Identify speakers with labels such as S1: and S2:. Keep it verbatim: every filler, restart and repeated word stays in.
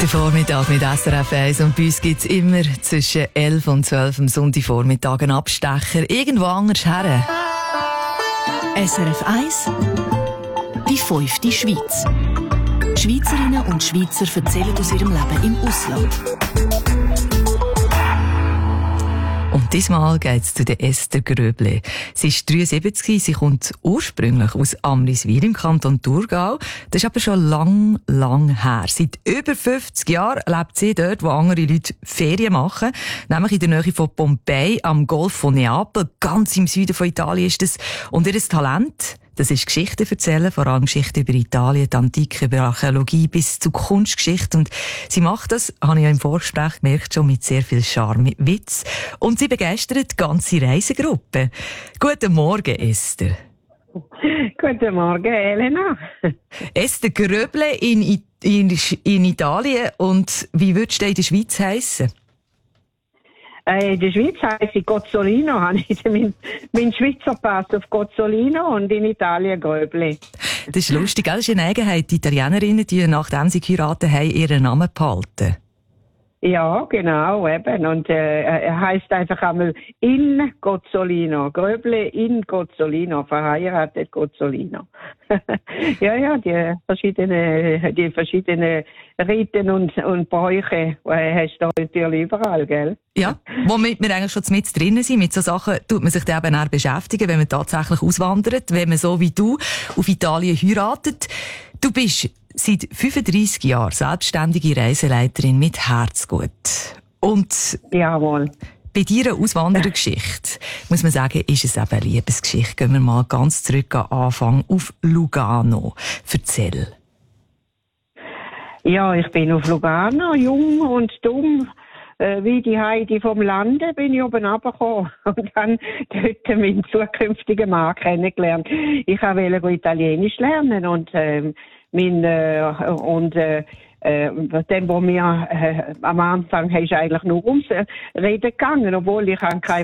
S1: Der Vormittag mit S R F eins und bei uns gibt es immer zwischen elf und zwölf am Sonntagvormittag einen Abstecher irgendwo anders her.
S2: S R F eins Die fünfte Schweiz. Schweizerinnen und Schweizer erzählen aus ihrem Leben im Ausland.
S1: Und diesmal geht es zu der Esther Gröble. Sie ist dreiundsiebzig, sie kommt ursprünglich aus Amriswil im Kanton Thurgau. Das ist aber schon lang, lang her. Seit über fünfzig Jahren lebt sie dort, wo andere Leute Ferien machen, nämlich in der Nähe von Pompeji am Golf von Neapel, ganz im Süden von Italien ist das. Und ihr Talent, das ist Geschichten erzählen, vor allem Geschichten über Italien, die Antike, über Archäologie bis zu Kunstgeschichte. Und sie macht das, habe ich ja im Vorgespräch gemerkt, schon mit sehr viel Charme, mit Witz. Und sie begeistert die ganze Reisegruppe. Guten Morgen, Esther.
S3: Guten Morgen, Elena.
S1: Esther Gröble in, in, in Italien. Und wie würdest du in der Schweiz heissen?
S3: In der Schweiz heisse ich Gozzolino, habe ich meinen mein Schweizer Pass auf Gozzolino und in Italien Gröble.
S1: Das ist lustig, das ist eine Eigenheit. Die Italienerinnen, die nachdem sie geheiratet haben, ihren Namen behalten.
S3: Ja, genau, eben. Und äh, er heisst einfach einmal in Gozzolino. Gröble in Gozzolino, verheiratet Gozzolino. ja, ja, die verschiedenen, die verschiedenen Riten und, und Bräuche äh, hast du natürlich überall, gell?
S1: Ja, womit wir eigentlich schon mit drinnen sind. Mit so Sachen tut man sich dann eben auch beschäftigen, wenn man tatsächlich auswandert, wenn man so wie du auf Italien heiratet. Du bist seit fünfunddreissig Jahren selbstständige Reiseleiterin mit Herzgut. Und
S3: jawohl.
S1: Bei deiner Auswanderergeschichte, muss man sagen, ist es eben eine Liebesgeschichte. Gehen wir mal ganz zurück am Anfang auf Lugano. Erzähl.
S3: Ja, ich bin auf Lugano, jung und dumm. Äh, wie die Heidi vom Lande bin ich oben runtergekommen und dann dort meinen zukünftigen Mann kennengelernt. Ich wollte Italienisch lernen und, äh, mein, äh, und äh, äh, dem, wo mir äh, am Anfang ist eigentlich nur ums Reden gegangen, obwohl ich keine